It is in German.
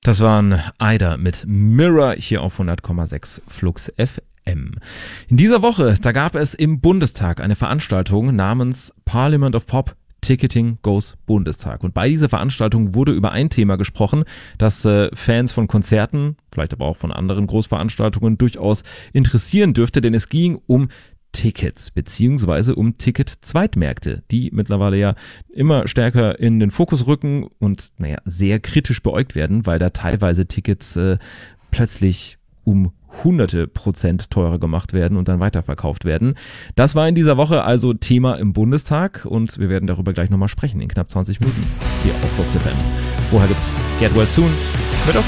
Das waren Ida mit Mirror hier auf 100,6 Flux FM. In dieser Woche, da gab es im Bundestag eine Veranstaltung namens Parliament of Pop. Ticketing Goes Bundestag. Und bei dieser Veranstaltung wurde über ein Thema gesprochen, das Fans von Konzerten, vielleicht aber auch von anderen Großveranstaltungen durchaus interessieren dürfte, denn es ging um Tickets beziehungsweise um Ticket-Zweitmärkte, die mittlerweile ja immer stärker in den Fokus rücken und sehr kritisch beäugt werden, weil da teilweise Tickets plötzlich um Hunderte% teurer gemacht werden und dann weiterverkauft werden. Das war in dieser Woche also Thema im Bundestag und wir werden darüber gleich nochmal sprechen in knapp 20 Minuten hier auf Flux FM. Vorher gibt's Get Well Soon mit